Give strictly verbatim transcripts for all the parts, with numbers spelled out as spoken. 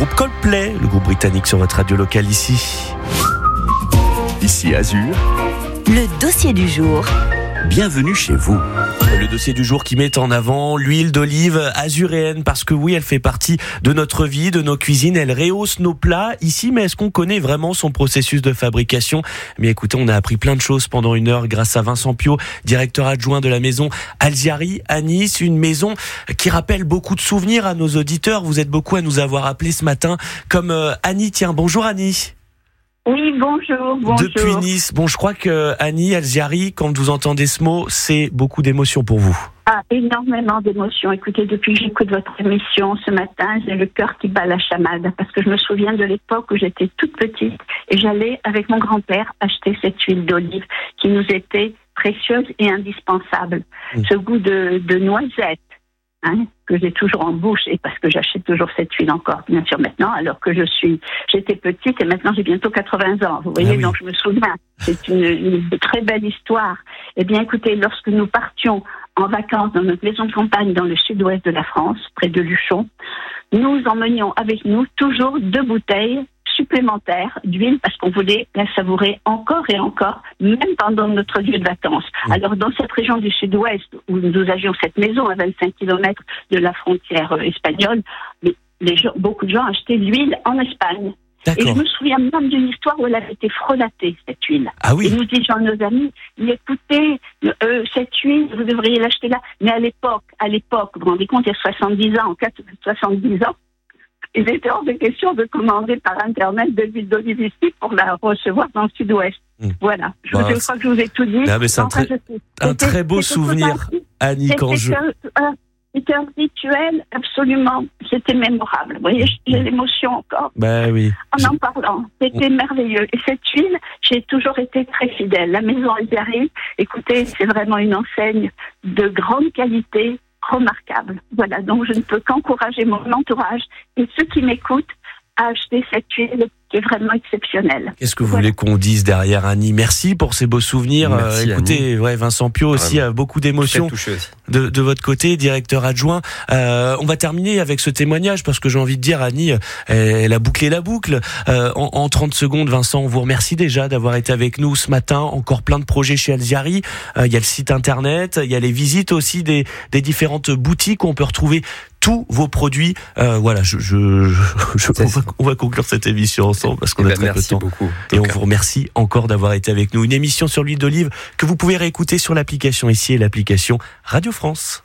groupe Coldplay, le groupe britannique sur votre radio locale ici. Ici Azur, le dossier du jour. Bienvenue chez vous. Le dossier du jour qui met en avant l'huile d'olive azuréenne parce que oui, elle fait partie de notre vie, de nos cuisines, elle rehausse nos plats ici, mais est-ce qu'on connaît vraiment son processus de fabrication ? Mais écoutez, on a appris plein de choses pendant une heure grâce à Vincent Piot, directeur adjoint de la maison Alziari à Nice, une maison qui rappelle beaucoup de souvenirs à nos auditeurs. Vous êtes beaucoup à nous avoir appelés ce matin, comme euh, Annie. Tiens, bonjour Annie. Oui, bonjour, bonjour. Depuis Nice. Bon, je crois que Annie Alziari, quand vous entendez ce mot, c'est beaucoup d'émotions pour vous. Ah, énormément d'émotions. Écoutez, depuis que j'écoute votre émission ce matin, j'ai le cœur qui bat la chamade. Parce que je me souviens de l'époque où j'étais toute petite et j'allais avec mon grand-père acheter cette huile d'olive qui nous était précieuse et indispensable. Mmh. Ce goût de, de noisette. Hein, que j'ai toujours en bouche, et parce que j'achète toujours cette huile encore, bien sûr, maintenant, alors que je suis, j'étais petite et maintenant j'ai bientôt quatre-vingts ans, vous voyez, ah oui. Donc je me souviens, c'est une, une très belle histoire. Eh bien, écoutez, lorsque nous partions en vacances dans notre maison de campagne dans le sud-ouest de la France, près de Luchon, nous emmenions avec nous toujours deux bouteilles supplémentaires d'huile parce qu'on voulait la savourer encore et encore, même pendant notre lieu de vacances. Mmh. Alors, dans cette région du sud-ouest, où nous avions cette maison à vingt-cinq kilomètres de la frontière espagnole, les, les gens, beaucoup de gens achetaient l'huile en Espagne. D'accord. Et je me souviens même d'une histoire où elle avait été frelatée, cette huile. Ah oui. Et nous disions à nos amis, écoutez, euh, cette huile, vous devriez l'acheter là. Mais à l'époque, à l'époque, vous vous rendez compte, il y a soixante-dix ans, soixante-dix ans, il était hors de question de commander par Internet de l'huile d'olive ici pour la recevoir dans le sud-ouest. Mmh. Voilà. Je, bah, je crois que je vous ai tout dit. Ah, mais c'est un, enfin, très, un très beau souvenir, Annie, c'était, quand je... Un, c'était un rituel absolument... C'était mémorable. Vous voyez, j'ai mmh. l'émotion encore. Bah oui. En en parlant. C'était mmh. merveilleux. Et cette huile, j'ai toujours été très fidèle. La maison Alziari, écoutez, c'est vraiment une enseigne de grande qualité, remarquable. Voilà, donc je ne peux qu'encourager mon entourage et ceux qui m'écoutent à acheter cette huile qui est vraiment exceptionnelle. Qu'est-ce que vous voilà. voulez qu'on dise derrière, Annie ? Merci pour ces beaux souvenirs. Merci, euh, écoutez, ouais, Vincent Piot aussi a beaucoup d'émotions de, de votre côté, directeur adjoint. Euh, on va terminer avec ce témoignage parce que j'ai envie de dire, Annie, elle a bouclé la boucle. Euh, en, en trente secondes, Vincent, on vous remercie déjà d'avoir été avec nous ce matin. Encore plein de projets chez Alziari. Euh, il y a le site internet, il y a les visites aussi des, des différentes boutiques où on peut retrouver tous vos produits. Euh, voilà, je, je, je, on, va, on va conclure cette émission ensemble parce qu'on eh a ben, très peu de temps. Beaucoup, et on cas. vous remercie encore d'avoir été avec nous. Une émission sur l'huile d'olive que vous pouvez réécouter sur l'application ici et l'application Radio France.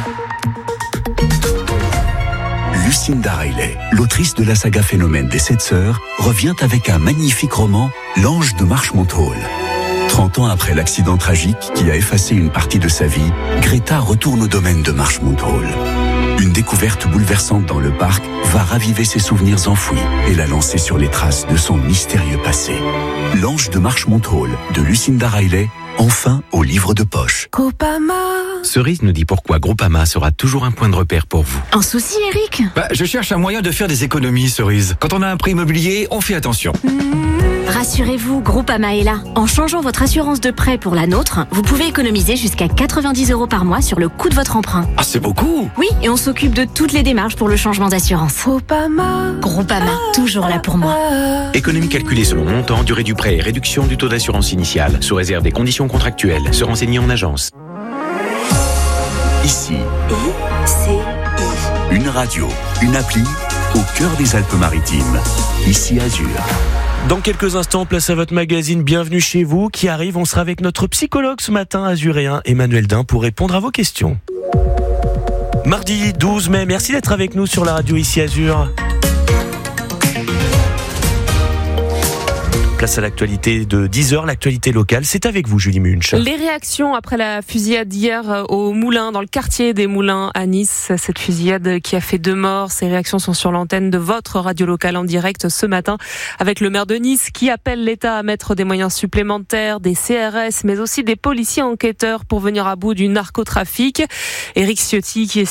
Lucinda Riley, l'autrice de la saga Phénomène des Sept Sœurs, revient avec un magnifique roman, L'Ange de Marchmont Hall. trente ans après l'accident tragique qui a effacé une partie de sa vie, Greta retourne au domaine de Marchmont Hall. Une découverte bouleversante dans le parc va raviver ses souvenirs enfouis et la lancer sur les traces de son mystérieux passé. L'Ange de Marchmont Hall de Lucinda Riley, enfin au livre de poche. Groupama. Cerise nous dit pourquoi Groupama sera toujours un point de repère pour vous. Un souci, Eric ? Bah, je cherche un moyen de faire des économies, Cerise. Quand on a un prêt immobilier, on fait attention. Mmh. Rassurez-vous, Groupama est là. En changeant votre assurance de prêt pour la nôtre, vous pouvez économiser jusqu'à quatre-vingt-dix euros par mois sur le coût de votre emprunt. Ah, c'est beaucoup! Oui, et on s'occupe de toutes les démarches pour le changement d'assurance. Groupama. Groupama, toujours là pour moi. Économie calculée selon montant, durée du prêt et réduction du taux d'assurance initiale, sous réserve des conditions contractuelles. Se renseigner en agence. Ici, I C I. une radio, une appli, au cœur des Alpes-Maritimes. Ici Azur. Dans quelques instants, place à votre magazine Bienvenue chez vous qui arrive. On sera avec notre psychologue ce matin, azuréen, Emmanuel Dain, pour répondre à vos questions. Mardi douze mai, merci d'être avec nous sur la radio Ici Azur. Place à l'actualité de dix heures, l'actualité locale. C'est avec vous, Julie Munch. Les réactions après la fusillade d'hier au Moulin, dans le quartier des Moulins à Nice. Cette fusillade qui a fait deux morts. Ces réactions sont sur l'antenne de votre radio locale en direct ce matin avec le maire de Nice qui appelle l'État à mettre des moyens supplémentaires, des C R S, mais aussi des policiers enquêteurs pour venir à bout du narcotrafic. Éric Ciotti qui est